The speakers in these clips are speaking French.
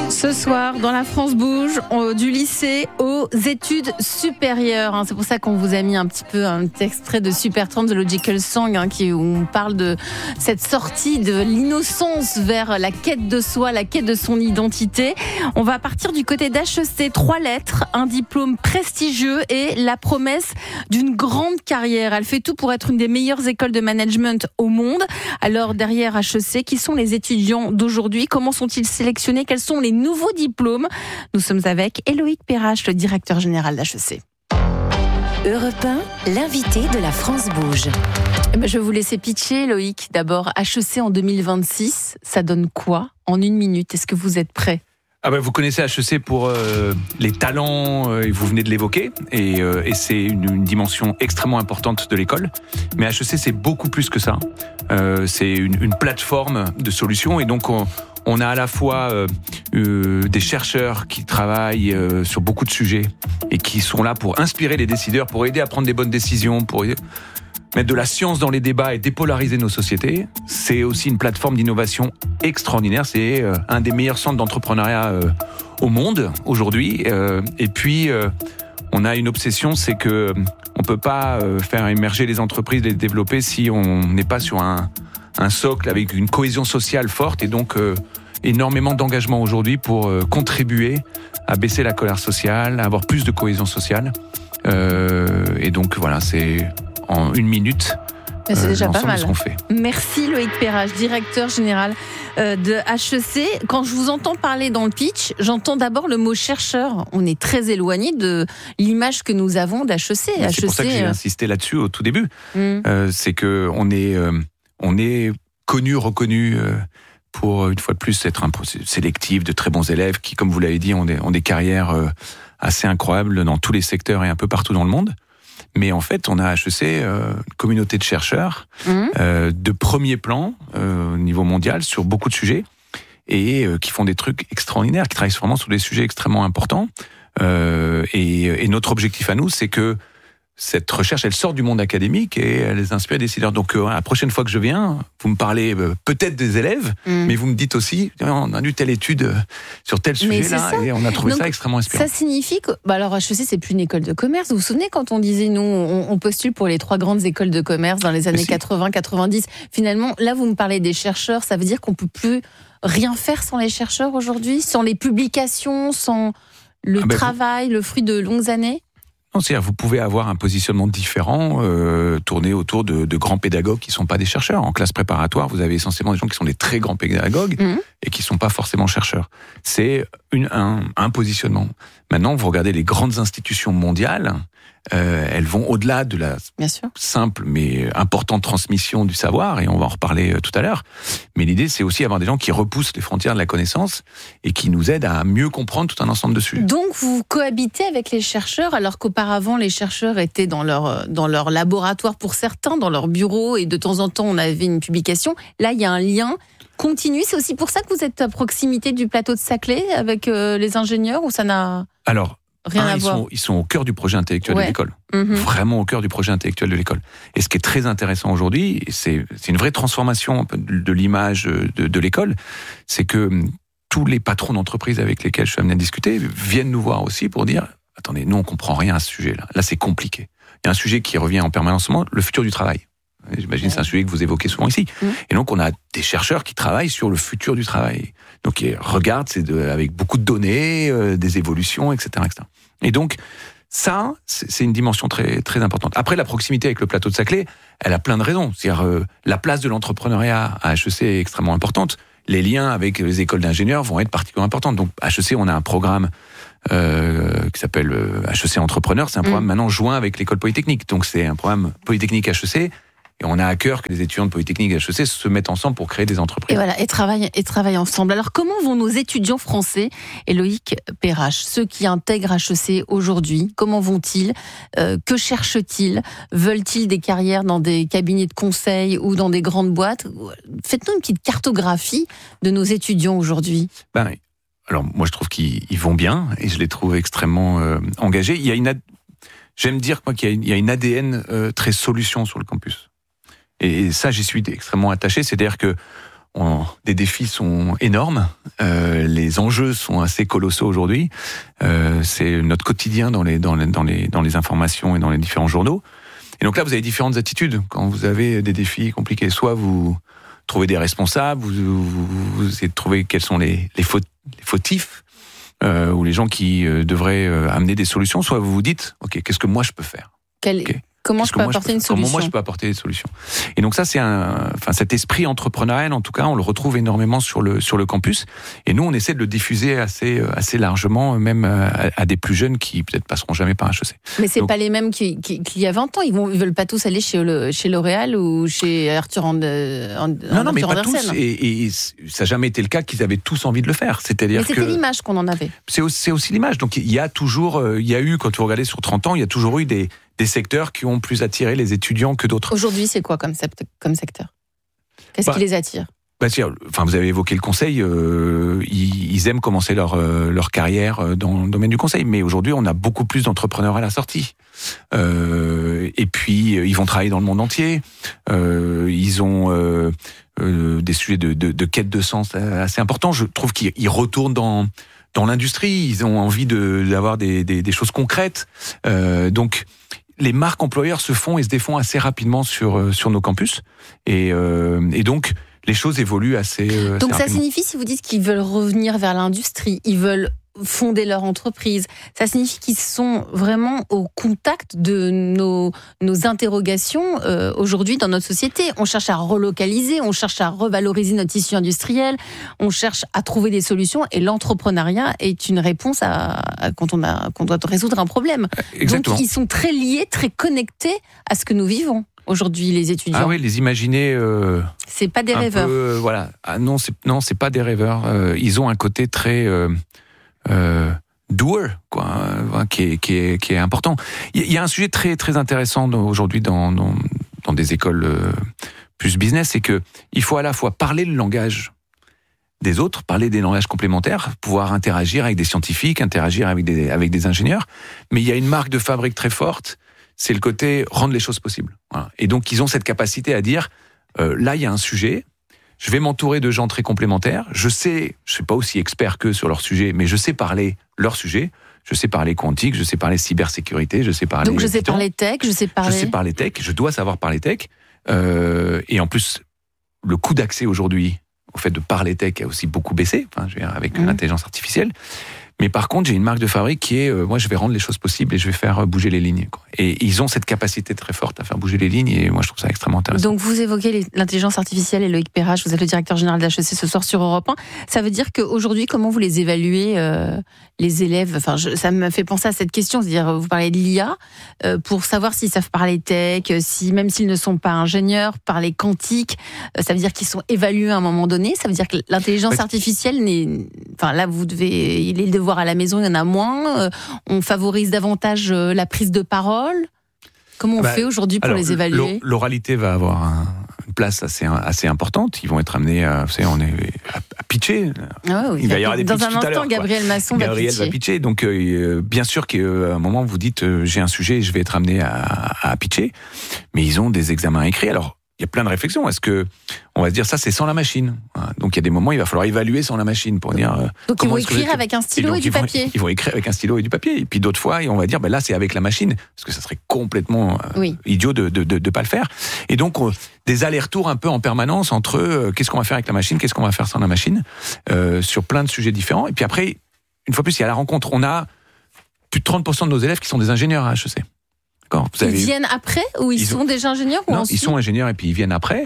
Ce soir, dans la France bouge, du lycée aux études supérieures. C'est pour ça qu'on vous a mis un petit extrait de Supertramp de Logical Song, où on parle de cette sortie de l'innocence vers la quête de soi, la quête de son identité. On va partir du côté d'HEC, 3 lettres, un diplôme prestigieux et la promesse d'une grande carrière. Elle fait tout pour être une des meilleures écoles de management au monde. Alors derrière HEC, qui sont les étudiants d'aujourd'hui? Comment sont-ils sélectionnés? Quels sont les nouveaux diplômes? Nous sommes avec Loïc Perrache, le directeur général d'HEC. Europe 1, l'invité de la France bouge. Je vais vous laisser pitcher, Loïc. D'abord, HEC en 2026, ça donne quoi en 1 minute? Est-ce que vous êtes prêt? Vous connaissez HEC pour les talents, et vous venez de l'évoquer, et c'est une dimension extrêmement importante de l'école. Mais HEC, c'est beaucoup plus que ça. C'est une plateforme de solutions, et donc on a à la fois des chercheurs qui travaillent sur beaucoup de sujets et qui sont là pour inspirer les décideurs, pour aider à prendre des bonnes décisions, pour mettre de la science dans les débats et dépolariser nos sociétés. C'est aussi une plateforme d'innovation extraordinaire. C'est un des meilleurs centres d'entrepreneuriat au monde aujourd'hui. Et puis, on a une obsession, c'est que on peut pas faire émerger les entreprises, les développer si on n'est pas sur un socle avec une cohésion sociale forte, et donc énormément d'engagement aujourd'hui pour contribuer à baisser la colère sociale, à avoir plus de cohésion sociale. Et donc voilà, c'est en 1 minute. C'est déjà pas mal. De ce qu'on fait. Merci Loïc Perrache, directeur général de HEC. Quand je vous entends parler dans le pitch, j'entends d'abord le mot chercheur. On est très éloigné de l'image que nous avons d'HEC. C'est pour ça que j'ai insisté là-dessus au tout début. C'est que on est connu, reconnu pour, une fois de plus, être un sélectif de très bons élèves qui, comme vous l'avez dit, ont des carrières assez incroyables dans tous les secteurs et un peu partout dans le monde. Mais en fait, on a à HEC une communauté de chercheurs de premier plan au niveau mondial sur beaucoup de sujets, et qui font des trucs extraordinaires, qui travaillent vraiment sur des sujets extrêmement importants. Et notre objectif à nous, c'est que cette recherche, elle sort du monde académique et elle les inspire les décideurs. Donc, la prochaine fois que je viens, vous me parlez peut-être des élèves, mais vous me dites aussi, on a lu telle étude sur tel sujet-là, et on a trouvé ça extrêmement inspirant. Ça signifie que, alors HEC, c'est plus une école de commerce. Vous vous souvenez quand on disait, nous, on postule pour les 3 grandes écoles de commerce dans les années 80-90. Finalement, là, vous me parlez des chercheurs. Ça veut dire qu'on peut plus rien faire sans les chercheurs aujourd'hui, sans les publications, sans le travail, le fruit de longues années? Non, c'est-à-dire vous pouvez avoir un positionnement différent, tourné autour de grands pédagogues qui ne sont pas des chercheurs. En classe préparatoire, vous avez essentiellement des gens qui sont des très grands pédagogues et qui ne sont pas forcément chercheurs. C'est un positionnement. Maintenant, vous regardez les grandes institutions mondiales, elles vont au-delà de la simple mais importante transmission du savoir, et on va en reparler tout à l'heure. Mais l'idée, c'est aussi avoir des gens qui repoussent les frontières de la connaissance et qui nous aident à mieux comprendre tout un ensemble de sujets. Donc, vous cohabitez avec les chercheurs, alors qu'auparavant, les chercheurs étaient dans leur laboratoire pour certains, dans leur bureau, et de temps en temps, on avait une publication. Là, il y a un lien continu. C'est aussi pour ça que vous êtes à proximité du plateau de Saclay avec les ingénieurs, ou ça n'a rien à voir? Ils sont au cœur du projet intellectuel de l'école. Vraiment au cœur du projet intellectuel de l'école. Et ce qui est très intéressant aujourd'hui, c'est une vraie transformation un peu de l'image de l'école, c'est que tous les patrons d'entreprise avec lesquels je suis amené à discuter viennent nous voir aussi pour dire, attendez, nous on comprend rien à ce sujet-là. Là, c'est compliqué. Il y a un sujet qui revient en permanence, le futur du travail. J'imagine c'est un sujet que vous évoquez souvent ici. Et donc on a des chercheurs qui travaillent sur le futur du travail. Donc ils regardent avec beaucoup de données, des évolutions, etc., etc. Et donc ça, c'est une dimension très très importante. Après, la proximité avec le plateau de Saclay, elle a plein de raisons. C'est-à-dire la place de l'entrepreneuriat à HEC est extrêmement importante. Les liens avec les écoles d'ingénieurs vont être particulièrement importants. Donc HEC, on a un programme qui s'appelle HEC Entrepreneur. C'est un programme maintenant joint avec l'école Polytechnique. Donc c'est un programme Polytechnique HEC. Et on a à cœur que les étudiants de Polytechnique et HEC se mettent ensemble pour créer des entreprises. Et travaillent ensemble. Alors, comment vont nos étudiants français, et Loïc Perrache, ceux qui intègrent HEC aujourd'hui, comment vont-ils? Que cherchent-ils? Veulent-ils des carrières dans des cabinets de conseil ou dans des grandes boîtes? Faites-nous une petite cartographie de nos étudiants aujourd'hui. Alors, moi, je trouve qu'ils vont bien, et je les trouve extrêmement engagés. J'aime dire qu'il y a une ADN très solution sur le campus. Et ça, j'y suis extrêmement attaché. C'est-à-dire que des défis sont énormes, les enjeux sont assez colossaux aujourd'hui. C'est notre quotidien dans les informations et dans les différents journaux. Et donc là, vous avez différentes attitudes quand vous avez des défis compliqués. Soit vous trouvez des responsables, vous essayez de trouver quels sont les fautifs ou les gens qui devraient amener des solutions. Soit vous vous dites, ok, qu'est-ce que moi je peux faire ? Comment je peux apporter une solution ? Comment moi je peux apporter des solutions ? Et donc ça, cet esprit entrepreneurial, en tout cas, on le retrouve énormément sur le campus. Et nous, on essaie de le diffuser assez largement, même à des plus jeunes qui peut-être passeront jamais par HEC. Mais c'est pas les mêmes qu'il y a 20 ans. Ils veulent pas tous aller chez L'Oréal ou chez Arthur Andersen. Non, mais pas tous. Et ça n'a jamais été le cas qu'ils avaient tous envie de le faire. Mais c'était l'image qu'on en avait. C'est aussi l'image. Donc il y a eu, quand vous regardez sur 30 ans, il y a toujours eu des secteurs qui ont plus attiré les étudiants que d'autres. Aujourd'hui, c'est quoi comme secteur ? Qu'est-ce qui les attire ? Vous avez évoqué le conseil. Ils aiment commencer leur carrière dans le domaine du conseil. Mais aujourd'hui, on a beaucoup plus d'entrepreneurs à la sortie. Et puis, ils vont travailler dans le monde entier. Ils ont des sujets de quête de sens assez importants. Je trouve qu'ils retournent dans l'industrie. Ils ont envie d'avoir des choses concrètes. Donc, les marques employeurs se font et se défont assez rapidement sur nos campus. Et donc, les choses évoluent assez Donc, ça rapidement. signifie, si vous dites qu'ils veulent revenir vers l'industrie, ils veulent fonder leur entreprise, ça signifie qu'ils sont vraiment au contact de nos interrogations aujourd'hui dans notre société. On cherche à relocaliser, on cherche à revaloriser notre tissu industriel, on cherche à trouver des solutions et l'entrepreneuriat est une réponse qu'on doit résoudre un problème. Exactement. Donc ils sont très liés, très connectés à ce que nous vivons aujourd'hui, les étudiants. Ah oui, les imaginer. C'est pas des rêveurs. Voilà. Ah non, c'est pas des rêveurs. Ils ont un côté très doer, quoi, qui est important. Il y a un sujet très très intéressant aujourd'hui dans des écoles plus business, c'est que il faut à la fois parler le langage des autres, parler des langages complémentaires, pouvoir interagir avec des scientifiques, interagir avec des ingénieurs, mais il y a une marque de fabrique très forte, c'est le côté rendre les choses possibles. Voilà. Et donc ils ont cette capacité à dire là il y a un sujet. Je vais m'entourer de gens très complémentaires. Je suis pas aussi expert qu'eux sur leur sujet, mais je sais parler leur sujet. Je sais parler quantique, je sais parler cybersécurité, je sais parler... Donc je sais parler tech, je sais parler tech, je dois savoir parler tech. Et en plus, le coût d'accès aujourd'hui au fait de parler tech a aussi beaucoup baissé, avec l'intelligence artificielle. Mais par contre, j'ai une marque de fabrique qui est, moi, je vais rendre les choses possibles et je vais faire bouger les lignes. Quoi. Et ils ont cette capacité très forte à faire bouger les lignes et moi, je trouve ça extrêmement intéressant. Donc, vous évoquez l'intelligence artificielle et Loïc Perrache, vous êtes le directeur général d'HEC ce soir sur Europe 1. Ça veut dire qu'aujourd'hui, comment vous les évaluez, les élèves ? Ça me fait penser à cette question, c'est-à-dire, vous parlez de l'IA, pour savoir s'ils savent parler tech, même s'ils ne sont pas ingénieurs, parler quantique, ça veut dire qu'ils sont évalués à un moment donné, ça veut dire que l'intelligence artificielle là, il est le devoir à la maison, il y en a moins. On favorise davantage la prise de parole. Comment on fait aujourd'hui pour les évaluer ? L'oralité va avoir une place assez importante. Ils vont être amenés à pitcher. Ah oui, il va y avoir des pitchs dans un tout à instant, l'heure. Gabriel Masson va pitcher. Donc, bien sûr qu'à un moment, vous dites j'ai un sujet et je vais être amené à pitcher. Mais ils ont des examens écrits. Alors, il y a plein de réflexions. Est-ce que on va se dire ça, c'est sans la machine ? Donc il y a des moments, il va falloir évaluer sans la machine pour dire. Donc ils vont écrire avec un stylo et du papier. Ils vont écrire avec un stylo et du papier. Et puis d'autres fois, on va dire, là c'est avec la machine, parce que ça serait complètement idiot de pas le faire. Et donc des allers-retours un peu en permanence entre qu'est-ce qu'on va faire avec la machine, qu'est-ce qu'on va faire sans la machine, sur plein de sujets différents. Et puis après, une fois plus, il y a la rencontre. On a plus de 30% de nos élèves qui sont des ingénieurs à HEC. Ils viennent après ou ils sont déjà ingénieurs ou non, ensuite ? Ils sont ingénieurs et puis ils viennent après.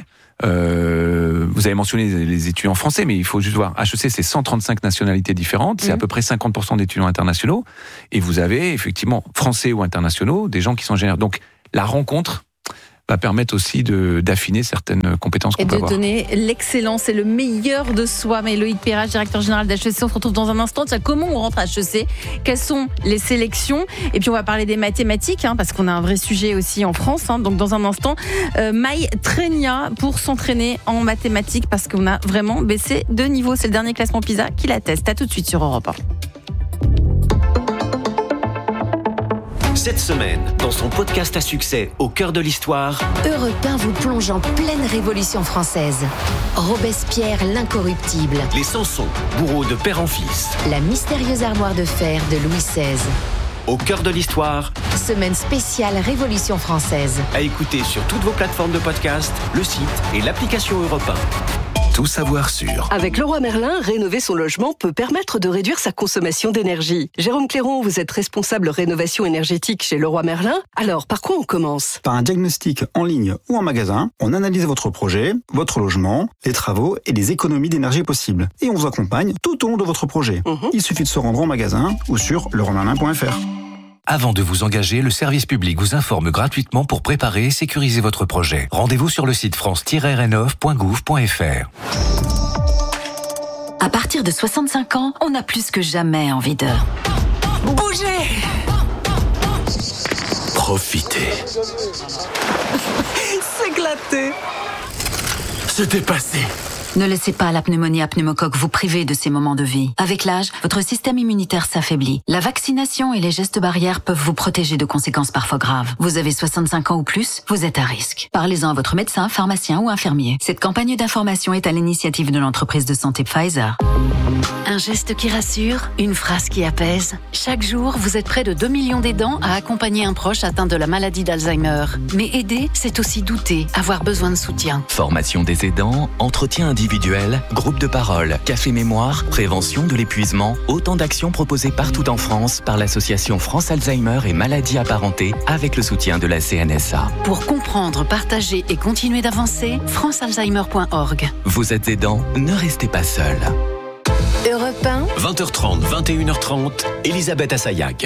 Vous avez mentionné les étudiants français, mais il faut juste voir. HEC, c'est 135 nationalités différentes. C'est à peu près 50% d'étudiants internationaux. Et vous avez effectivement français ou internationaux, des gens qui sont ingénieurs. Donc la rencontre va permettre aussi d'affiner certaines compétences qu'on peut avoir. Et de donner l'excellence et le meilleur de soi. Mais Loïc Perrache, directeur général d'HEC, on se retrouve dans un instant. Comment on rentre à HEC ? Quelles sont les sélections ? Et puis on va parler des mathématiques, parce qu'on a un vrai sujet aussi en France. Donc dans un instant, Maï Trénia pour s'entraîner en mathématiques parce qu'on a vraiment baissé de niveau. C'est le dernier classement PISA qui l'atteste. À tout de suite sur Europe 1. Cette semaine, dans son podcast à succès Au cœur de l'histoire, Europe 1 vous plonge en pleine Révolution française. Robespierre l'incorruptible. les Samson, bourreaux de père en fils. La mystérieuse armoire de fer de Louis XVI. Au cœur de l'histoire, Semaine spéciale Révolution française. à écouter sur toutes vos plateformes de podcast, le site et l'application Europe 1. Tout savoir sur. Avec Leroy Merlin, rénover son logement peut permettre de réduire sa consommation d'énergie. Jérôme Clairon, vous êtes responsable rénovation énergétique chez Leroy Merlin. Alors, par quoi on commence ? Par un diagnostic en ligne ou en magasin, on analyse votre projet, votre logement, les travaux et les économies d'énergie possibles. Et on vous accompagne tout au long de votre projet. Il suffit de se rendre en magasin ou sur leroymerlin.fr. Avant de vous engager, le service public vous informe gratuitement pour préparer et sécuriser votre projet. Rendez-vous sur le site france-rénov.gouv.fr. À partir de 65 ans, on a plus que jamais envie de bouger. Profitez. S'éclater. Se dépasser. Ne laissez pas la pneumonie à pneumocoque vous priver de ces moments de vie. Avec l'âge, votre système immunitaire s'affaiblit. La vaccination et les gestes barrières peuvent vous protéger de conséquences parfois graves. Vous avez 65 ans ou plus, vous êtes à risque. Parlez-en à votre médecin, pharmacien ou infirmier. Cette campagne d'information est à l'initiative de l'entreprise de santé Pfizer. Un geste qui rassure, une phrase qui apaise. Chaque jour, vous êtes près de 2 millions d'aidants à accompagner un proche atteint de la maladie d'Alzheimer. Mais aider, c'est aussi douter, avoir besoin de soutien. Formation des aidants, entretien individuel, groupe de parole, café mémoire, prévention de l'épuisement, autant d'actions proposées partout en France par l'association France Alzheimer et maladies apparentées avec le soutien de la CNSA. Pour comprendre, partager et continuer d'avancer, francealzheimer.org. Vous êtes aidant, ne restez pas seul. Europe 1, 20h30, 21h30, Elisabeth Assayag.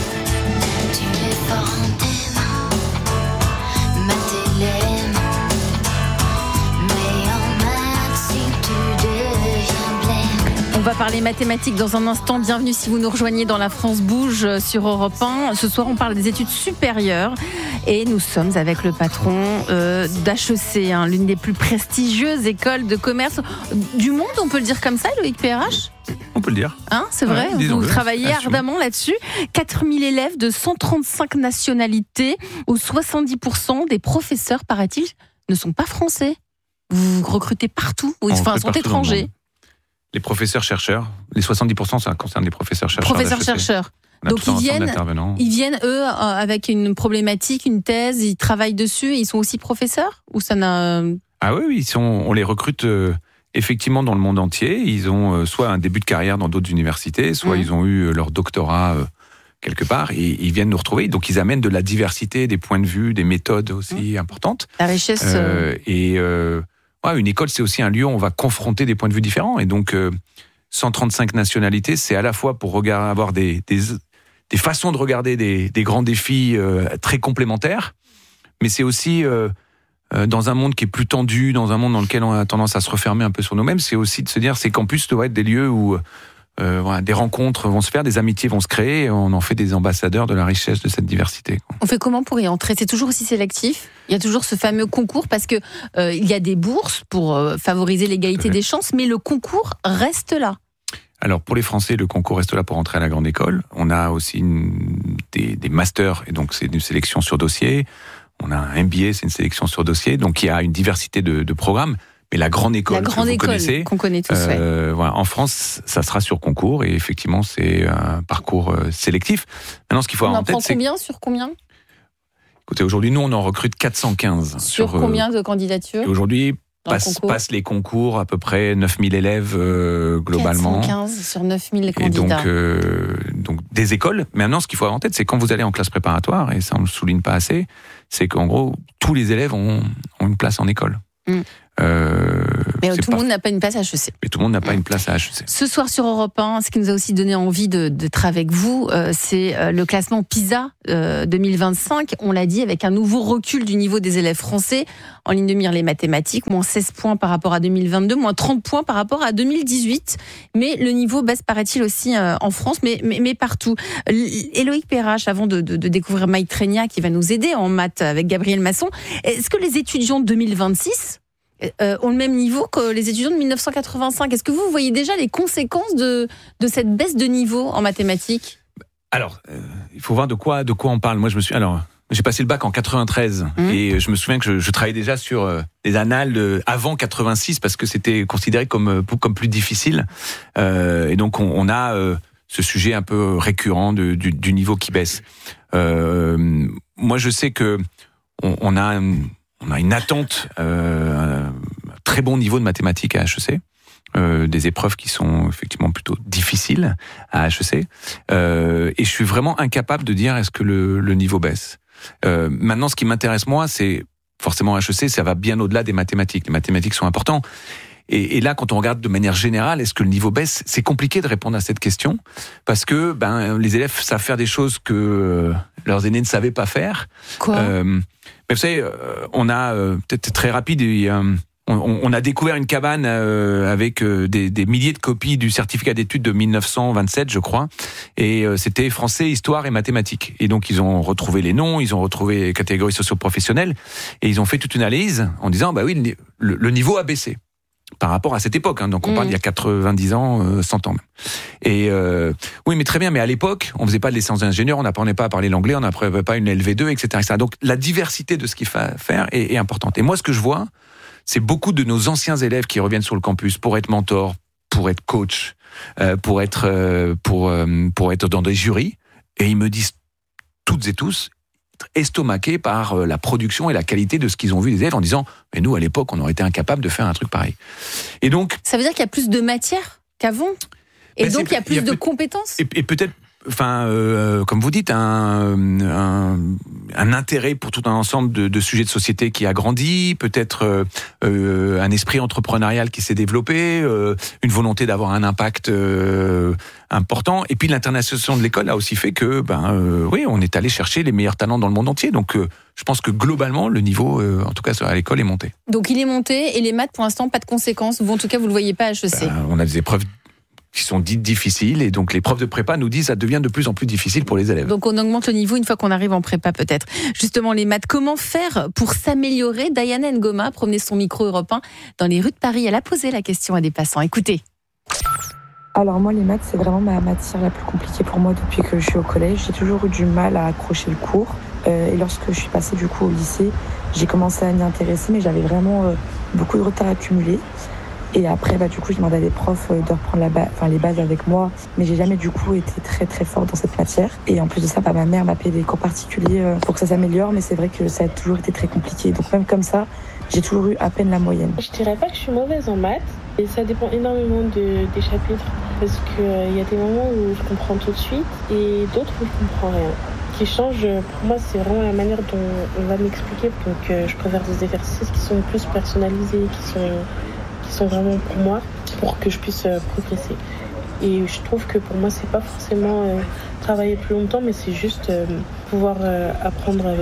On va parler mathématiques dans un instant. Bienvenue si vous nous rejoignez dans La France Bouge sur Europe 1. Ce soir, on parle des études supérieures et nous sommes avec le patron d'HEC, l'une des plus prestigieuses écoles de commerce du monde, on peut le dire comme ça, Loïc PRH ? On peut le dire. C'est vrai, ouais, vous travaillez ardemment là-dessus. 4000 élèves de 135 nationalités, où 70% des professeurs, paraît-il, ne sont pas français. Vous recrutez partout, sont étrangers. Les professeurs-chercheurs, les 70%, ça concerne les professeurs-chercheurs. Professeurs-chercheurs. Donc ils viennent, eux, avec une problématique, une thèse, ils travaillent dessus et ils sont aussi professeurs ? Ou ça n'a... Ah oui, on les recrute effectivement dans le monde entier. Ils ont soit un début de carrière dans d'autres universités, soit ils ont eu leur doctorat quelque part et ils viennent nous retrouver. Donc ils amènent de la diversité, des points de vue, des méthodes aussi importantes. La richesse... une école, c'est aussi un lieu où on va confronter des points de vue différents. Et donc, 135 nationalités, c'est à la fois pour avoir des façons de regarder des grands défis très complémentaires, mais c'est aussi, dans un monde qui est plus tendu, dans un monde dans lequel on a tendance à se refermer un peu sur nous-mêmes, c'est aussi de se dire, ces campus doivent être des lieux où des rencontres vont se faire, des amitiés vont se créer, et on en fait des ambassadeurs de la richesse de cette diversité. On fait comment pour y entrer ? C'est toujours aussi sélectif ? Il y a toujours ce fameux concours parce que il y a des bourses pour favoriser l'égalité des chances, mais le concours reste là. Alors pour les Français, le concours reste là pour entrer à la grande école. On a aussi des masters, et donc c'est une sélection sur dossier. On a un MBA, c'est une sélection sur dossier. Donc il y a une diversité de programmes. Mais la grande école, qu'on connaît tous, en France, ça sera sur concours et effectivement, c'est un parcours sélectif. Maintenant, ce qu'il faut avoir en tête, c'est... Sur combien ? Écoutez, aujourd'hui, nous, on en recrute 415. Sur combien de candidatures ? Aujourd'hui, passe les concours à peu près 9000 élèves globalement. 415 sur 9000 candidats. Et donc des écoles. Mais maintenant, ce qu'il faut avoir en tête, c'est quand vous allez en classe préparatoire, et ça, on ne le souligne pas assez, c'est qu'en gros, tous les élèves ont une place en école. Mais tout le monde n'a pas une place à HEC. Mais tout le monde n'a pas une place à HEC. Ce soir sur Europe 1, ce qui nous a aussi donné envie d'être avec vous, c'est le classement PISA 2025. On l'a dit, avec un nouveau recul du niveau des élèves français. En ligne de mire, les mathématiques, moins 16 points par rapport à 2022, moins 30 points par rapport à 2018. Mais le niveau baisse, paraît-il, aussi en France, mais partout. Loïc PRH, avant de découvrir Mike Trenia, qui va nous aider en maths avec Gabriel Masson, est-ce que les étudiants de 2026 ont le même niveau que les étudiants de 1985. Est-ce que vous voyez déjà les conséquences de cette baisse de niveau en mathématiques ? Alors, il faut voir de quoi on parle. Moi, j'ai passé le bac en 93 et je me souviens que je travaillais déjà sur les annales avant 86 parce que c'était considéré comme plus difficile. Et donc, on a ce sujet un peu récurrent du niveau qui baisse. Moi, je sais que on a une attente, un très bon niveau de mathématiques à HEC. Des épreuves qui sont effectivement plutôt difficiles à HEC. Et je suis vraiment incapable de dire est-ce que le niveau baisse. Maintenant, ce qui m'intéresse moi, c'est forcément HEC, ça va bien au-delà des mathématiques. Les mathématiques sont importants. Et là, quand on regarde de manière générale, est-ce que le niveau baisse ? C'est compliqué de répondre à cette question parce que les élèves savent faire des choses que leurs aînés ne savaient pas faire. Quoi ? Mais vous savez, on a peut-être très rapide. On a découvert une cabane avec des milliers de copies du certificat d'études de 1927, je crois. Et c'était français, histoire et mathématiques. Et donc, ils ont retrouvé les noms, ils ont retrouvé les catégories socio-professionnelles. Et ils ont fait toute une analyse en disant, oui, le niveau a baissé par rapport à cette époque. Donc, on parle d'il y a 90 ans, 100 ans même. Et oui, mais très bien. Mais à l'époque, on faisait pas de licence d'ingénieur, on n'apprenait pas à parler l'anglais, on n'apprenait pas une LV2, etc. Donc, la diversité de ce qu'il faut faire est importante. Et moi, ce que je vois, c'est beaucoup de nos anciens élèves qui reviennent sur le campus pour être mentors, pour être coach, pour être dans des jurys, et ils me disent toutes et tous estomaqués par la production et la qualité de ce qu'ils ont vu des élèves en disant mais nous à l'époque on aurait été incapables de faire un truc pareil. Et donc ça veut dire qu'il y a plus de matière qu'avant, et donc il y a plus de compétences. Et peut-être. Comme vous dites, un intérêt pour tout un ensemble de sujets de société qui a grandi, peut-être un esprit entrepreneurial qui s'est développé, une volonté d'avoir un impact important, et puis l'internationalisation de l'école a aussi fait que, oui, on est allé chercher les meilleurs talents dans le monde entier. Donc, je pense que globalement, le niveau, en tout cas à l'école, est monté. Donc, il est monté, et les maths, pour l'instant, pas de conséquences. Vous, en tout cas, vous le voyez pas à HEC. On a des épreuves qui sont dites difficiles, et donc les profs de prépa nous disent que ça devient de plus en plus difficile pour les élèves. Donc on augmente le niveau une fois qu'on arrive en prépa peut-être. Justement les maths, comment faire pour s'améliorer ? Diana Ngoma promenait son micro Europe 1 dans les rues de Paris. Elle a posé la question à des passants. Écoutez. Alors moi les maths c'est vraiment ma matière la plus compliquée pour moi depuis que je suis au collège. J'ai toujours eu du mal à accrocher le cours et lorsque je suis passée du coup au lycée, j'ai commencé à m'y intéresser mais j'avais vraiment beaucoup de retard accumulé. Et après, du coup, je demandais à des profs de reprendre les bases avec moi. Mais j'ai jamais, du coup, été très, très forte dans cette matière. Et en plus de ça, ma mère m'a payé des cours particuliers pour que ça s'améliore. Mais c'est vrai que ça a toujours été très compliqué. Donc même comme ça, j'ai toujours eu à peine la moyenne. Je dirais pas que je suis mauvaise en maths. Et ça dépend énormément des chapitres. Parce qu'il y a des moments où je comprends tout de suite et d'autres où je comprends rien. Ce qui change, pour moi, c'est vraiment la manière dont on va m'expliquer. Donc je préfère des exercices qui sont plus personnalisés, qui sont vraiment pour moi, pour que je puisse progresser. Et je trouve que pour moi, c'est pas forcément travailler plus longtemps, mais c'est juste pouvoir apprendre avec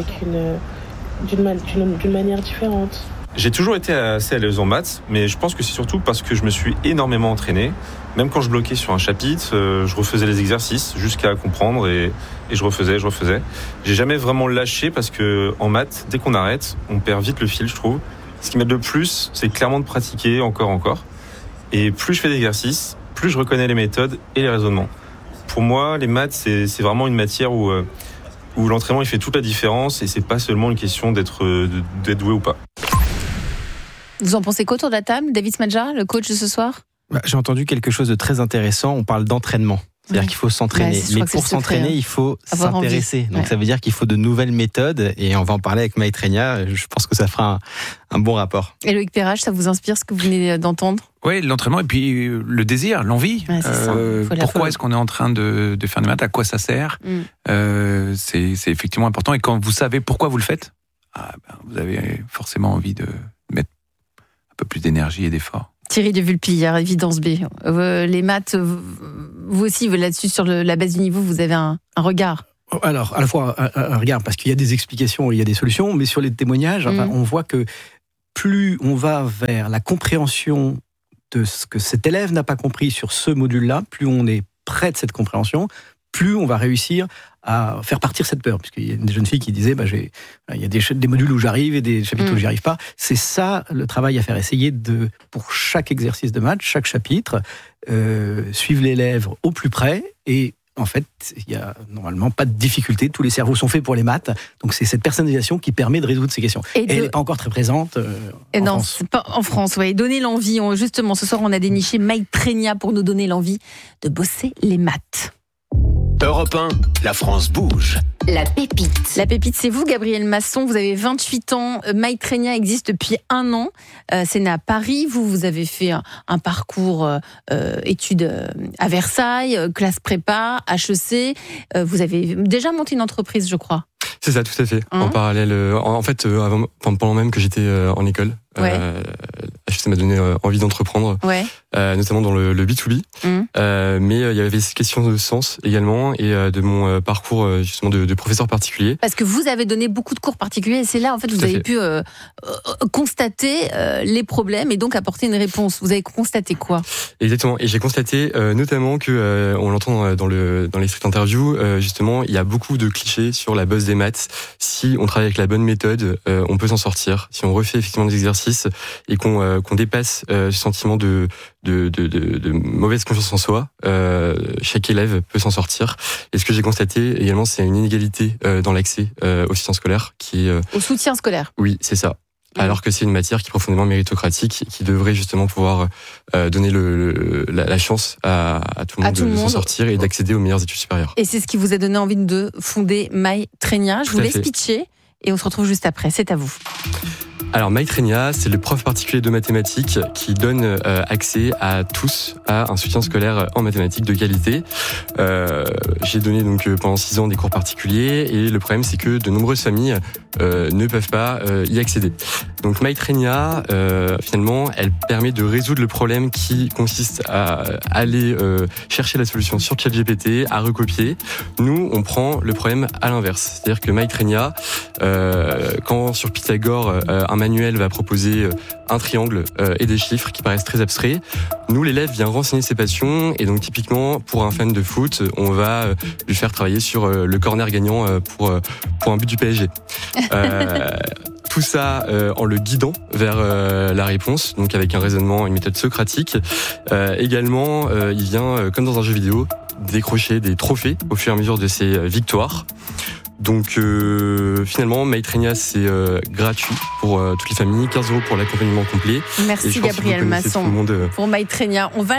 d'une manière différente. J'ai toujours été assez à l'aise en maths, mais je pense que c'est surtout parce que je me suis énormément entraîné. Même quand je bloquais sur un chapitre, je refaisais les exercices jusqu'à comprendre et je refaisais. J'ai jamais vraiment lâché parce que en maths, dès qu'on arrête, on perd vite le fil, je trouve. Ce qui m'aide le plus, c'est clairement de pratiquer encore. Et plus je fais d'exercices, plus je reconnais les méthodes et les raisonnements. Pour moi, les maths, c'est vraiment une matière où l'entraînement il fait toute la différence et c'est pas seulement une question d'être doué ou pas. Vous en pensez quoi autour de la table ? David Smadja, le coach de ce soir ? J'ai entendu quelque chose de très intéressant. On parle d'entraînement. C'est-à-dire qu'il faut s'entraîner. Mais pour s'entraîner, il faut s'intéresser. Donc ça veut dire qu'il faut de nouvelles méthodes. Et on va en parler avec Maïtrenia. Je pense que ça fera un bon rapport. Et Loïc Perrache, ça vous inspire ce que vous venez d'entendre ? Oui, l'entraînement et puis le désir, l'envie. Ouais, pourquoi est-ce qu'on est en train de faire des maths ? À quoi ça sert ? C'est effectivement important. Et quand vous savez pourquoi vous le faites, vous avez forcément envie de mettre un peu plus d'énergie et d'effort. Thierry de Vulpillard, Évidence B. Les maths, vous aussi, là-dessus, sur la base du niveau, vous avez un regard. Alors, à la fois un regard, parce qu'il y a des explications, il y a des solutions, mais sur les témoignages, on voit que plus on va vers la compréhension de ce que cet élève n'a pas compris sur ce module-là, plus on est près de cette compréhension, plus on va réussir à faire partir cette peur. Puisqu'il y a des jeunes filles qui disaient il y a des modules où j'arrive et des chapitres où j'y arrive pas. C'est ça le travail à faire. Essayer pour chaque exercice de maths, chaque chapitre, suivre l'élève au plus près et en fait, il n'y a normalement pas de difficulté. Tous les cerveaux sont faits pour les maths. Donc, c'est cette personnalisation qui permet de résoudre ces questions. Et elle n'est pas encore très présente en France. C'est pas en France, oui. Donner l'envie. Justement, ce soir, on a déniché Maîtrenia pour nous donner l'envie de bosser les maths. Europe 1, la France bouge. La pépite. La pépite, c'est vous, Gabriel Masson. Vous avez 28 ans. Maîtrenia existe depuis 1 an. C'est né à Paris. Vous avez fait un parcours études à Versailles, classe prépa, HEC. Vous avez déjà monté une entreprise, je crois. C'est ça, tout à fait. En parallèle, en fait, pendant même que j'étais en école, HEC m'a donné envie d'entreprendre, notamment dans le B2B. Mais il y avait ces questions de sens également et de mon parcours justement de professeur particulier. Parce que vous avez donné beaucoup de cours particuliers et c'est là en fait vous avez pu constater les problèmes et donc apporter une réponse. Vous avez constaté quoi ? Exactement. Et j'ai constaté notamment que on l'entend dans les street interviews, justement, il y a beaucoup de clichés sur la base des maths. Si on travaille avec la bonne méthode, on peut s'en sortir. Si on refait effectivement des exercices et qu'on dépasse ce sentiment de mauvaise confiance en soi, chaque élève peut s'en sortir. Et ce que j'ai constaté également, c'est une inégalité dans l'accès au soutien scolaire au soutien scolaire. Oui, c'est ça. Alors que c'est une matière qui est profondément méritocratique, qui devrait justement pouvoir donner la chance à tout le monde de s'en sortir et d'accéder aux meilleures études supérieures. Et c'est ce qui vous a donné envie de fonder Maîtrenia. Je vous laisse pitcher et on se retrouve juste après. C'est à vous. Alors Maîtrenia, c'est le prof particulier de mathématiques qui donne accès à tous à un soutien scolaire en mathématiques de qualité. J'ai donné donc pendant 6 ans des cours particuliers et le problème c'est que de nombreuses familles ne peuvent pas y accéder. Donc Maîtrenia, finalement, elle permet de résoudre le problème qui consiste à aller chercher la solution sur ChatGPT, à recopier. Nous, on prend le problème à l'inverse. C'est-à-dire que Maîtrenia, quand sur Pythagore, un manuel va proposer un triangle et des chiffres qui paraissent très abstraits, nous, l'élève vient renseigner ses passions et donc typiquement, pour un fan de foot, on va lui faire travailler sur le corner gagnant pour un but du PSG. Tout ça en le guidant vers la réponse, donc avec un raisonnement, une méthode socratique. Également, il vient, comme dans un jeu vidéo, décrocher des trophées au fur et à mesure de ses victoires. Donc finalement, Maîtrenia, c'est gratuit pour toutes les familles, 15 € pour l'accompagnement complet. Merci Gabriel Masson pour Maîtrenia. On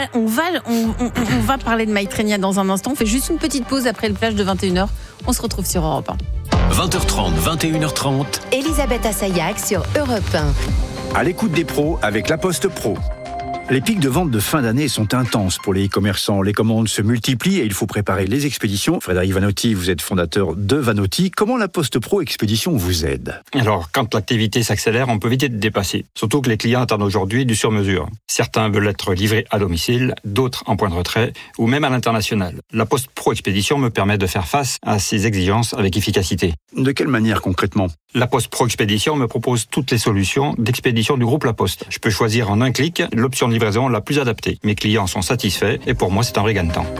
va parler de Maîtrenia dans un instant. On fait juste une petite pause après le flash de 21h. On se retrouve sur Europe 1. 20h30, 21h30. Elisabeth Assayag sur Europe 1. À l'écoute des pros avec La Poste Pro. Les pics de vente de fin d'année sont intenses pour les e-commerçants. Les commandes se multiplient et il faut préparer les expéditions. Frédéric Vanotti, vous êtes fondateur de Vanotti. Comment La Poste Pro Expédition vous aide ? Alors, quand l'activité s'accélère, on peut vite être dépassé. Surtout que les clients attendent aujourd'hui du sur-mesure. Certains veulent être livrés à domicile, d'autres en point de retrait ou même à l'international. La Poste Pro Expédition me permet de faire face à ces exigences avec efficacité. De quelle manière concrètement ? La Poste Pro Expédition me propose toutes les solutions d'expédition du groupe La Poste. Je peux choisir en un clic l'option de livraison la plus adaptée. Mes clients sont satisfaits et pour moi, c'est un regain de temps.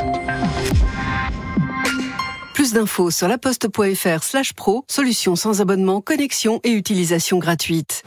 Plus d'infos sur laposte.fr/pro, solution sans abonnement, connexion et utilisation gratuite.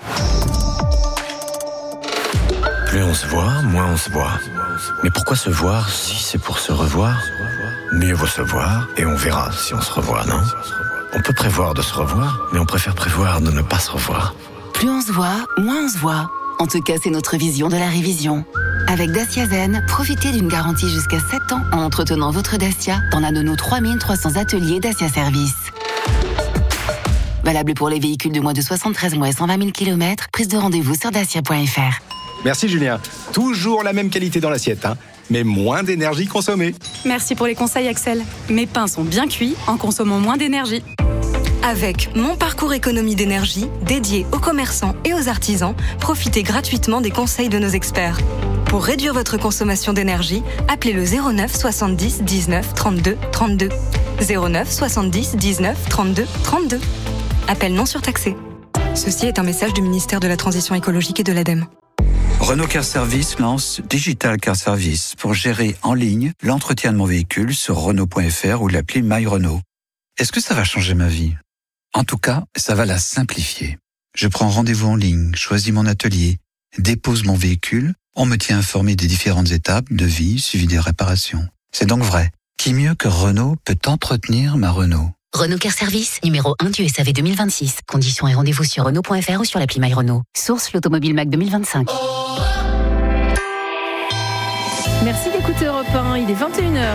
Plus on se voit, moins on se voit. Mais pourquoi se voir si c'est pour se revoir ? Mieux vaut se voir et on verra si on se revoit, non ? On peut prévoir de se revoir, mais on préfère prévoir de ne pas se revoir. Plus on se voit, moins on se voit. En tout cas, c'est notre vision de la révision. Avec Dacia Zen, profitez d'une garantie jusqu'à 7 ans en entretenant votre Dacia dans l'un de nos 3300 ateliers Dacia Service. Valable pour les véhicules de moins de 73 mois et 120 000 km, prise de rendez-vous sur dacia.fr. Merci Julien. Toujours la même qualité dans l'assiette, mais moins d'énergie consommée. Merci pour les conseils Axel. Mes pains sont bien cuits en consommant moins d'énergie. Avec Mon Parcours Économie d'énergie, dédié aux commerçants et aux artisans, profitez gratuitement des conseils de nos experts. Pour réduire votre consommation d'énergie, appelez le 09 70 19 32 32. 09 70 19 32 32. Appel non surtaxé. Ceci est un message du ministère de la Transition écologique et de l'ADEME. Renault Car Service lance Digital Car Service pour gérer en ligne l'entretien de mon véhicule sur Renault.fr ou l'appli My Renault. Est-ce que ça va changer ma vie ? En tout cas, ça va la simplifier. Je prends rendez-vous en ligne, choisis mon atelier, dépose mon véhicule, on me tient informé des différentes étapes, devis, suivi des réparations. C'est donc vrai. Qui mieux que Renault peut entretenir ma Renault ? Renault Car Service, numéro 1 du SAV 2026. Conditions et rendez-vous sur Renault.fr ou sur l'appli My Renault. Source l'Automobile Mac 2025. Merci d'écouter Europe 1, il est 21h.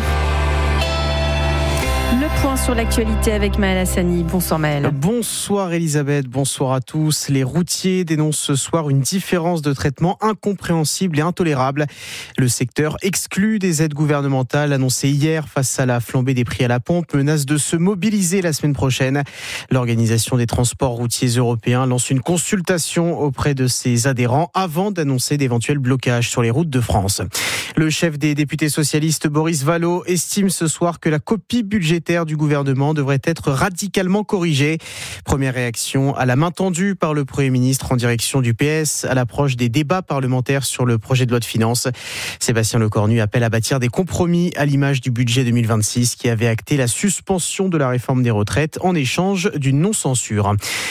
Le point sur l'actualité avec Maël Hassani. Bonsoir Maël. Bonsoir Elisabeth, bonsoir à tous. Les routiers dénoncent ce soir une différence de traitement incompréhensible et intolérable. Le secteur exclu des aides gouvernementales annoncées hier face à la flambée des prix à la pompe menace de se mobiliser la semaine prochaine. L'Organisation des transports routiers européens lance une consultation auprès de ses adhérents avant d'annoncer d'éventuels blocages sur les routes de France. Le chef des députés socialistes Boris Vallaud estime ce soir que la copie budgétaire du gouvernement devrait être radicalement corrigée. Première réaction à la main tendue par le Premier ministre en direction du PS à l'approche des débats parlementaires sur le projet de loi de finances. Sébastien Lecornu appelle à bâtir des compromis à l'image du budget 2026 qui avait acté la suspension de la réforme des retraites en échange d'une non-censure.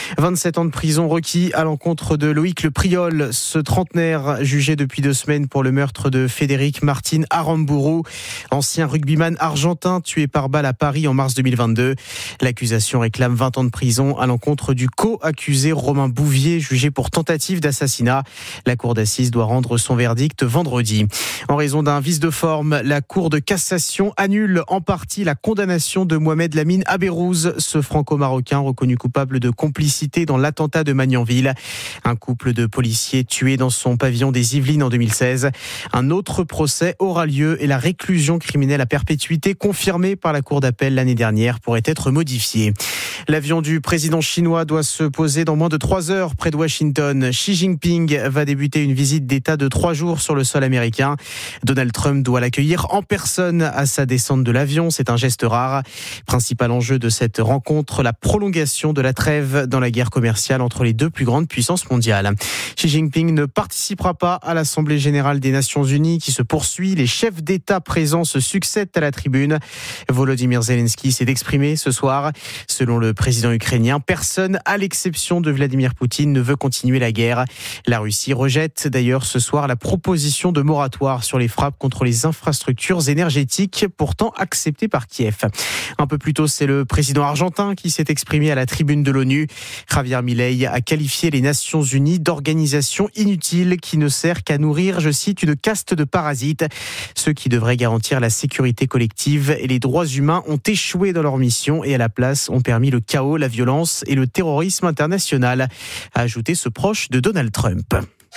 27 ans de prison requis à l'encontre de Loïc Le Priol, ce trentenaire jugé depuis 2 semaines pour le meurtre de Frédéric Martin Aramburu, ancien rugbyman argentin tué par balle à Paris en mars 2022. L'accusation réclame 20 ans de prison à l'encontre du co-accusé Romain Bouvier, jugé pour tentative d'assassinat. La cour d'assises doit rendre son verdict vendredi. En raison d'un vice de forme, la cour de cassation annule en partie la condamnation de Mohamed Lamine Aberouz, ce franco-marocain reconnu coupable de complicité dans l'attentat de Magnanville. Un couple de policiers tués dans son pavillon des Yvelines en 2016. Un autre procès aura lieu et la réclusion criminelle à perpétuité confirmée par la cour d'appel l'année dernière pourrait être modifié. L'avion du président chinois doit se poser dans moins de 3 heures près de Washington. Xi Jinping va débuter une visite d'État de 3 jours sur le sol américain. Donald Trump doit l'accueillir en personne à sa descente de l'avion. C'est un geste rare. Principal enjeu de cette rencontre, la prolongation de la trêve dans la guerre commerciale entre les 2 plus grandes puissances mondiales. Xi Jinping ne participera pas à l'Assemblée générale des Nations Unies qui se poursuit. Les chefs d'État présents se succèdent à la tribune. Volodymyr Zelensky s'est exprimé ce soir. Selon le président ukrainien, personne, à l'exception de Vladimir Poutine, ne veut continuer la guerre. La Russie rejette d'ailleurs ce soir la proposition de moratoire sur les frappes contre les infrastructures énergétiques, pourtant acceptée par Kiev. Un peu plus tôt, c'est le président argentin qui s'est exprimé à la tribune de l'ONU. Javier Milei a qualifié les Nations Unies d'organisation inutile qui ne sert qu'à nourrir, je cite, une caste de parasites. Ceux qui devraient garantir la sécurité collective et les droits humains ont échoué dans leur mission et à la place ont permis le chaos, la violence et le terrorisme international, a ajouté ce proche de Donald Trump.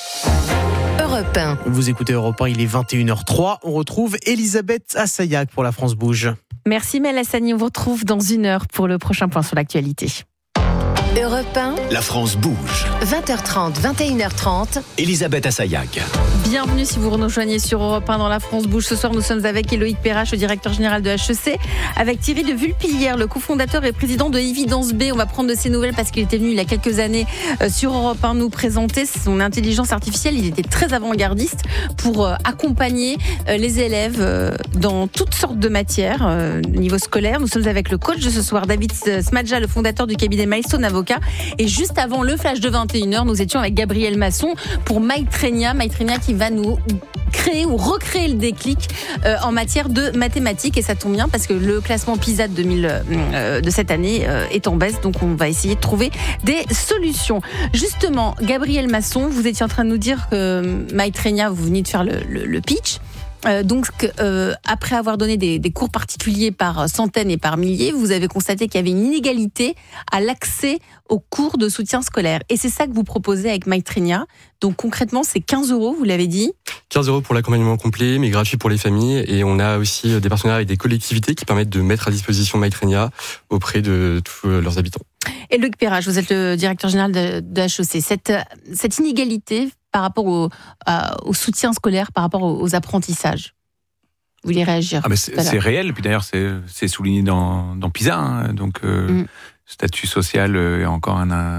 Europe 1. Vous écoutez Europe 1, il est 21h03. On retrouve Elisabeth Assayag pour La France Bouge. Merci Maël Hassani, on vous retrouve dans 1 heure pour le prochain point sur l'actualité. Europe 1. La France bouge. 20h30, 21h30. Elisabeth Assayag. Bienvenue si vous nous rejoignez sur Europe 1 dans La France bouge. Ce soir, nous sommes avec Éloïc Perrache, le directeur général de HEC, avec Thierry de Vulpillière, le cofondateur et président de Évidence B. On va prendre de ses nouvelles parce qu'il était venu il y a quelques années sur Europe 1 nous présenter son intelligence artificielle. Il était très avant-gardiste pour accompagner les élèves dans toutes sortes de matières niveau scolaire. Nous sommes avec le coach de ce soir, David Smadja, le fondateur du cabinet Milestone Avocat. Et juste avant le flash de 21h, nous étions avec Gabriel Masson pour Maïtrenia qui va nous créer ou recréer le déclic en matière de mathématiques. Et ça tombe bien parce que le classement PISA de cette année est en baisse. Donc on va essayer de trouver des solutions. Justement, Gabriel Masson, vous étiez en train de nous dire que Maïtrenia, vous venez de faire le pitch. Donc, après avoir donné des cours particuliers par centaines et par milliers, vous avez constaté qu'il y avait une inégalité à l'accès aux cours de soutien scolaire. Et c'est ça que vous proposez avec Maïtrenia. Donc concrètement, c'est 15 €, vous l'avez dit. 15 € pour l'accompagnement complet, mais gratuit pour les familles. Et on a aussi des partenariats avec des collectivités qui permettent de mettre à disposition Maïtrenia auprès de tous leurs habitants. Et Luc Perrache, vous êtes le directeur général de HEC. Cette inégalité par rapport au soutien scolaire, par rapport aux apprentissages, vous voulez réagir? C'est réel, puis d'ailleurs c'est souligné dans PISA, hein, donc statut social a encore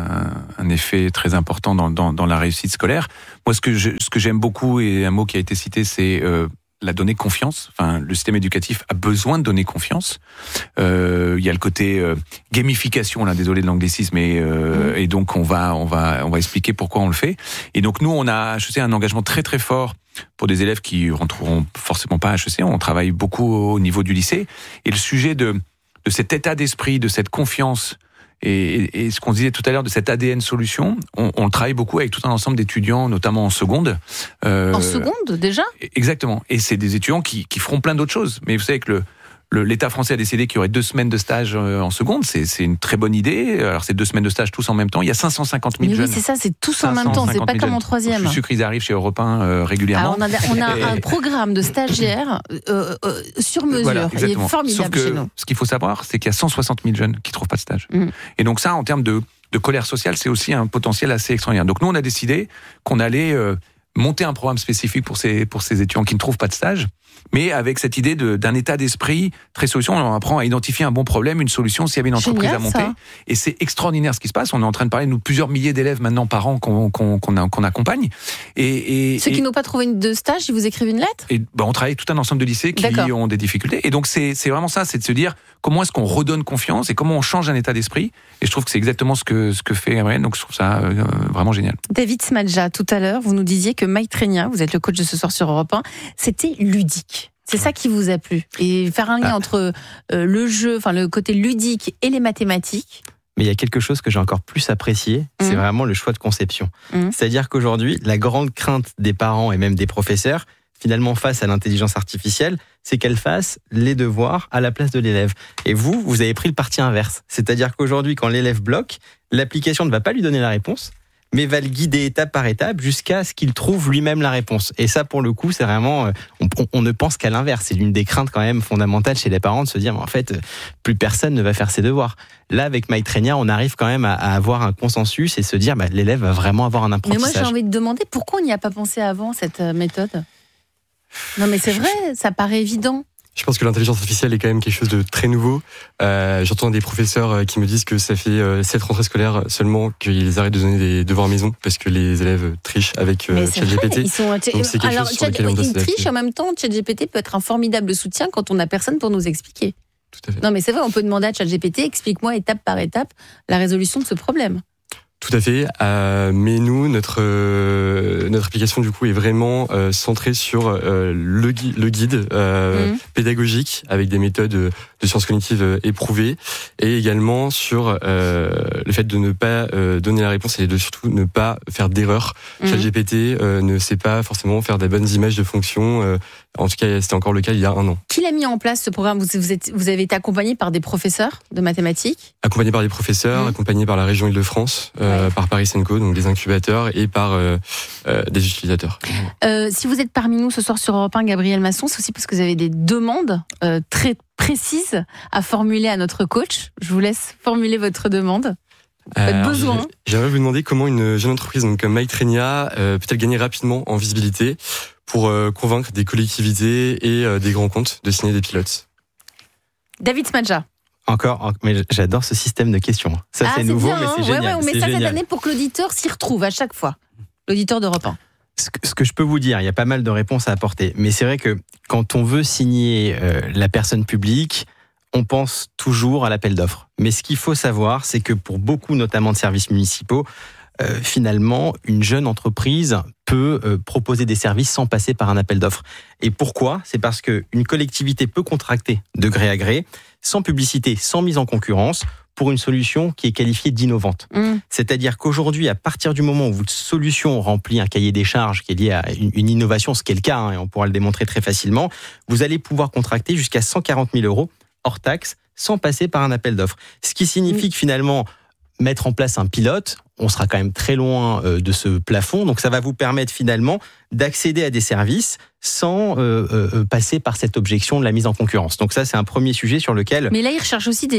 un effet très important dans la réussite scolaire. Moi, ce que j'aime beaucoup, et un mot qui a été cité, c'est la donner confiance. Enfin, le système éducatif a besoin de donner confiance. Il y a le côté gamification, là, désolé de l'anglicisme, et donc on va expliquer pourquoi on le fait. Et donc nous, on a un engagement très très fort pour des élèves qui rentreront forcément pas à HEC. On travaille beaucoup au niveau du lycée. Et le sujet de cet état d'esprit, de cette confiance, et ce qu'on disait tout à l'heure de cet ADN solution, on travaille beaucoup avec tout un ensemble d'étudiants, notamment en seconde. En seconde, déjà ? Exactement. Et c'est des étudiants qui feront plein d'autres choses. Mais vous savez que l'État français a décidé qu'il y aurait 2 semaines de stage en seconde. C'est une très bonne idée. Alors, c'est 2 semaines de stage tous en même temps. Il y a 550 000 jeunes. Oui, c'est ça, c'est tous en même temps. C'est pas comme en troisième. Je suis sûr qu'ils arrivent chez Europe 1 régulièrement. Alors, on a un programme de stagiaires sur mesure. Voilà, il est formidable Sauf que, chez nous. ce qu'il faut savoir, c'est qu'il y a 160 000 jeunes qui trouvent pas de stage. Et donc ça, en termes de colère sociale, c'est aussi un potentiel assez extraordinaire. Donc nous, on a décidé qu'on allait monter un programme spécifique pour ces étudiants qui ne trouvent pas de stage, mais avec cette idée d'un état d'esprit très solution. On apprend à identifier un bon problème, une solution, s'il y avait une entreprise à monter. Et c'est extraordinaire ce qui se passe. On est en train de parler de plusieurs milliers d'élèves maintenant par an qu'on accompagne. Ceux qui n'ont pas trouvé de stage, ils vous écrivent une lettre ? Et on travaille avec tout un ensemble de lycées qui ont des difficultés. Et donc c'est vraiment ça, c'est de se dire comment est-ce qu'on redonne confiance et comment on change un état d'esprit. Et je trouve que c'est exactement ce que fait Gabriel. Donc je trouve ça vraiment génial. David Smadja, tout à l'heure, vous nous disiez que Maïtrenia, vous êtes le coach de Ce Soir sur Europe 1, c'était ludique. C'est ça qui vous a plu. Et faire un lien entre le jeu, enfin le côté ludique et les mathématiques. Mais il y a quelque chose que j'ai encore plus apprécié, c'est vraiment le choix de conception. C'est-à-dire qu'aujourd'hui, la grande crainte des parents et même des professeurs, finalement face à l'intelligence artificielle, c'est qu'elle fasse les devoirs à la place de l'élève. Et vous avez pris le parti inverse. C'est-à-dire qu'aujourd'hui, quand l'élève bloque, l'application ne va pas lui donner la réponse, mais va le guider étape par étape jusqu'à ce qu'il trouve lui-même la réponse. Et ça, pour le coup, c'est vraiment... On ne pense qu'à l'inverse. C'est l'une des craintes quand même fondamentales chez les parents de se dire, en fait, plus personne ne va faire ses devoirs. Là, avec Maïtrenia, on arrive quand même à avoir un consensus et se dire, l'élève va vraiment avoir un apprentissage. Mais moi, j'ai envie de demander, pourquoi on n'y a pas pensé avant, cette méthode ? Non, mais c'est vrai, ça paraît évident. Je pense que l'intelligence artificielle est quand même quelque chose de très nouveau. J'entends des professeurs qui me disent que ça fait 7 rentrées scolaires seulement qu'ils arrêtent de donner des devoirs à maison parce que les élèves trichent avec ChatGPT. Donc c'est quelque chose sur lequel on doit s'adapter. Ils trichent en même temps. ChatGPT peut être un formidable soutien quand on n'a personne pour nous expliquer. Tout à fait. Non, mais c'est vrai, on peut demander à ChatGPT, explique-moi étape par étape la résolution de ce problème. Tout à fait, mais nous, notre application du coup est vraiment centrée sur le guide pédagogique avec des méthodes de sciences cognitives éprouvées et également sur le fait de ne pas donner la réponse et de surtout ne pas faire d'erreurs. ChatGPT ne sait pas forcément faire des bonnes images de fonctions. En tout cas, c'était encore le cas il y a 1 an. Qui l'a mis en place ce programme ? Vous avez été accompagné par des professeurs de mathématiques ? Accompagné par des professeurs, accompagné par la région Île-de-France, par Paris Senco, donc des incubateurs, et par des utilisateurs. Si vous êtes parmi nous ce soir sur Europe 1, Gabriel Masson, c'est aussi parce que vous avez des demandes très précises à formuler à notre coach. Je vous laisse formuler votre demande. Votre besoin. J'aimerais vous demander comment une jeune entreprise comme Maïtrenia peut-elle gagner rapidement en visibilité pour convaincre des collectivités et des grands comptes de signer des pilotes. David Smadja. Encore, mais j'adore ce système de questions. Ça, c'est nouveau, bien, mais c'est génial. On met ça cette année pour que l'auditeur s'y retrouve à chaque fois. L'auditeur d'Europe 1. Ce que je peux vous dire, il y a pas mal de réponses à apporter. Mais c'est vrai que quand on veut signer la personne publique, on pense toujours à l'appel d'offres. Mais ce qu'il faut savoir, c'est que pour beaucoup, notamment de services municipaux, finalement, une jeune entreprise peut proposer des services sans passer par un appel d'offres. Et pourquoi ? C'est parce qu'une collectivité peut contracter de gré à gré, sans publicité, sans mise en concurrence, pour une solution qui est qualifiée d'innovante. C'est-à-dire qu'aujourd'hui, à partir du moment où votre solution remplit un cahier des charges qui est lié à une innovation, ce qui est le cas, et on pourra le démontrer très facilement, vous allez pouvoir contracter jusqu'à 140 000 € hors taxe, sans passer par un appel d'offres. Ce qui signifie que finalement, mettre en place un pilote, on sera quand même très loin de ce plafond, donc ça va vous permettre finalement d'accéder à des services sans passer par cette objection de la mise en concurrence. Donc ça, c'est un premier sujet sur lequel... Mais là, ils recherchent aussi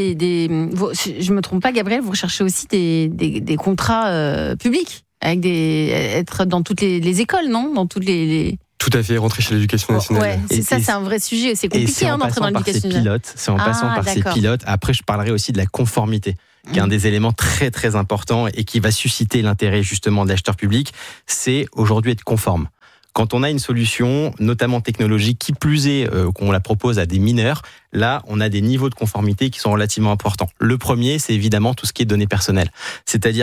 je me trompe pas, Gabriel, vous recherchez aussi des contrats publics, avec être dans toutes les écoles, non ? Dans toutes les... Tout à fait, rentrer chez l'éducation nationale. Ouais, c'est un vrai sujet. C'est compliqué d'entrer dans l'éducation nationale. C'est en passant par ces pilotes. Après, je parlerai aussi de la conformité, qui est un des éléments très très importants et qui va susciter l'intérêt justement de l'acheteur public. C'est aujourd'hui être conforme. Quand on a une solution, notamment technologique, qui plus est qu'on la propose à des mineurs, là, on a des niveaux de conformité qui sont relativement importants. Le premier, c'est évidemment tout ce qui est données personnelles. C'est-à-dire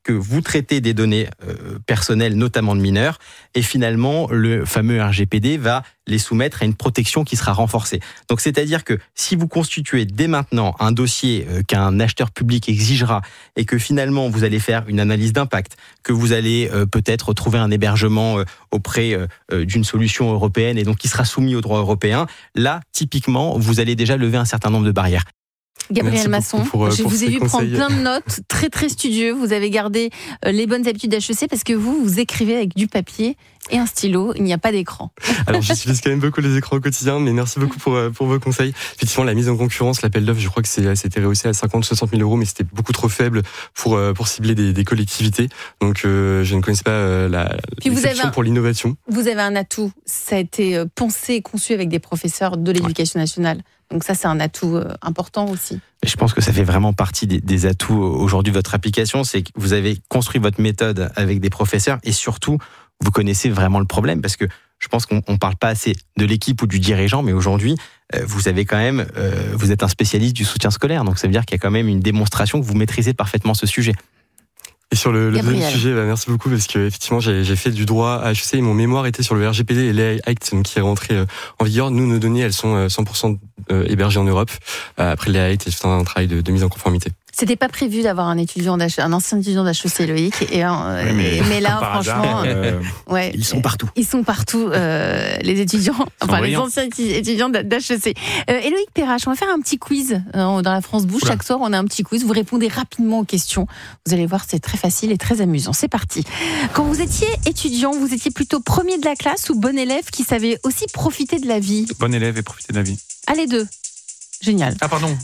que vous traitez des données personnelles, notamment de mineurs, et finalement, le fameux RGPD va les soumettre à une protection qui sera renforcée. Donc, c'est-à-dire que si vous constituez dès maintenant un dossier qu'un acheteur public exigera et que finalement, vous allez faire une analyse d'impact, que vous allez peut-être trouver un hébergement auprès d'une solution européenne et donc qui sera soumis au droit européen, là, typiquement, vous allez déjà lever un certain nombre de barrières. Gabriel Masson, je vous ai vu prendre plein de notes, très très studieux. Vous avez gardé les bonnes habitudes d'HEC parce que vous écrivez avec du papier et un stylo. Il n'y a pas d'écran. Alors j'utilise quand même beaucoup les écrans au quotidien, mais merci beaucoup pour vos conseils. Effectivement, la mise en concurrence, l'appel d'offres, je crois que c'était rehaussé à 50-60 000 euros, mais c'était beaucoup trop faible pour cibler des collectivités. Donc je ne connaissais pas la l'exception pour l'innovation. Vous avez un atout. Ça a été pensé et conçu avec des professeurs de l'éducation nationale. Donc ça, c'est un atout important aussi. Je pense que ça fait vraiment partie des atouts aujourd'hui de votre application, c'est que vous avez construit votre méthode avec des professeurs et surtout, vous connaissez vraiment le problème parce que je pense qu'on ne parle pas assez de l'équipe ou du dirigeant, mais aujourd'hui, vous avez quand même, vous êtes un spécialiste du soutien scolaire, donc ça veut dire qu'il y a quand même une démonstration que vous maîtrisez parfaitement ce sujet. Et sur le deuxième sujet, merci beaucoup parce que effectivement j'ai fait du droit à HEC et mon mémoire était sur le RGPD et l'AI Act donc, qui est rentré en vigueur. Nous, nos données, elles sont 100% hébergées en Europe. Après l'AI Act, c'est un travail de mise en conformité. C'était pas prévu d'avoir un ancien étudiant d'HEC, Loïc. Mais là, franchement, ils sont partout. Ils sont partout, les étudiants, les anciens étudiants d'HEC. Et Loïc Perrache, on va faire un petit quiz dans la France Bouge. Chaque soir, on a un petit quiz. Vous répondez rapidement aux questions. Vous allez voir, c'est très facile et très amusant. C'est parti. Quand vous étiez étudiant, vous étiez plutôt premier de la classe ou bon élève qui savait aussi profiter de la vie? Bon élève et profiter de la vie. Ah, les deux. Génial. Ah, pardon.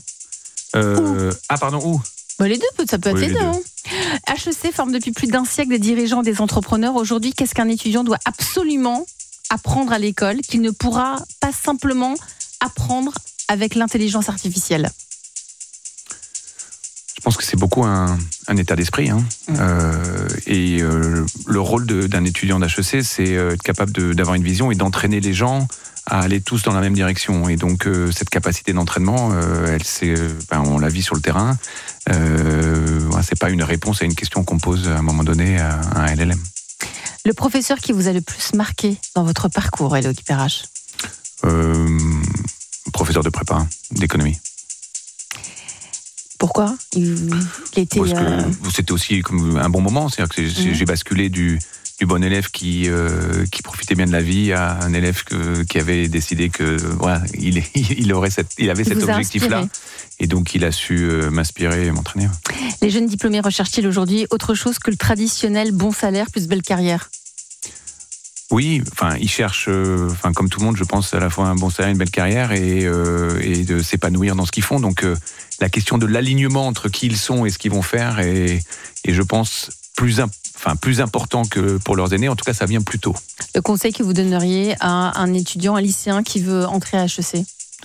Où? Les deux, ça peut être les deux. HEC forme depuis plus d'un siècle des dirigeants, des entrepreneurs. Aujourd'hui, qu'est-ce qu'un étudiant doit absolument apprendre à l'école qu'il ne pourra pas simplement apprendre avec l'intelligence artificielle? Je pense que c'est beaucoup un état d'esprit. Le rôle d'un étudiant d'HEC, c'est être capable d'avoir une vision et d'entraîner les gens à aller tous dans la même direction. Et donc, cette capacité d'entraînement, on la vit sur le terrain. C'est pas une réponse à une question qu'on pose à un moment donné à un LLM. Le professeur qui vous a le plus marqué dans votre parcours, Loïc Perrache? Professeur de prépa, d'économie. Pourquoi? Parce que c'était aussi comme un bon moment. C'est-à-dire que j'ai basculé du bon élève qui profitait bien de la vie à un élève qui avait décidé que il avait cet objectif-là. Et donc, il a su m'inspirer et m'entraîner. Les jeunes diplômés recherchent-ils aujourd'hui autre chose que le traditionnel bon salaire plus belle carrière? Oui, ils cherchent, comme tout le monde, je pense, à la fois un bon salaire, une belle carrière et de s'épanouir dans ce qu'ils font. Donc, la question de l'alignement entre qui ils sont et ce qu'ils vont faire est je pense, plus important que pour leurs aînés. En tout cas, ça vient plus tôt. Le conseil que vous donneriez à un étudiant, un lycéen qui veut entrer à HEC?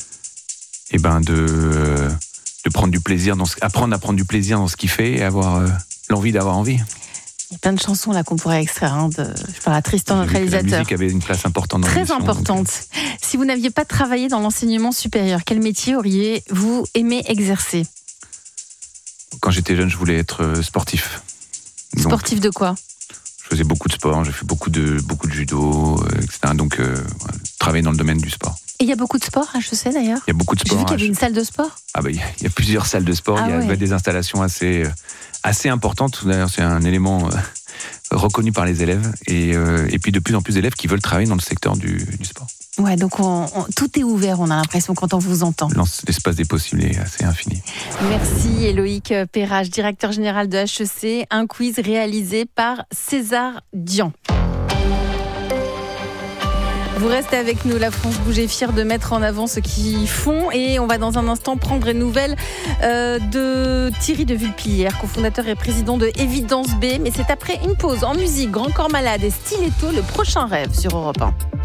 De prendre du plaisir, apprendre à prendre du plaisir dans ce qu'il fait et avoir l'envie d'avoir envie. Il y a plein de chansons là qu'on pourrait extraire. Je parle à Tristan, notre réalisateur. La musique avait une place importante dans l'émission. Très importante. Si vous n'aviez pas travaillé dans l'enseignement supérieur, quel métier auriez-vous aimé exercer? Quand j'étais jeune, je voulais être sportif. Sportif de quoi? Je faisais beaucoup de sport, j'ai fait beaucoup de judo, etc. Donc, travailler dans le domaine du sport. Et il y a beaucoup de sport à HEC d'ailleurs? Il y a beaucoup de sport. J'ai vu qu'il y avait une salle de sport. Il y a plusieurs salles de sport. Il y a des installations assez importantes. D'ailleurs, c'est un élément reconnu par les élèves. Et puis de plus en plus d'élèves qui veulent travailler dans le secteur du sport. Ouais, donc tout est ouvert, on a l'impression, quand on vous entend. L'espace des possibles est assez infini. Merci Loïc Perrache, directeur général de HEC. Un quiz réalisé par César Dian. Vous restez avec nous, la France Bouge est fière de mettre en avant ce qu'ils font et on va dans un instant prendre une nouvelle de Thierry de Vulpillière, cofondateur et président de Évidence B. Mais c'est après une pause en musique, Grand Corps Malade et Stiletto, le prochain rêve sur Europe 1.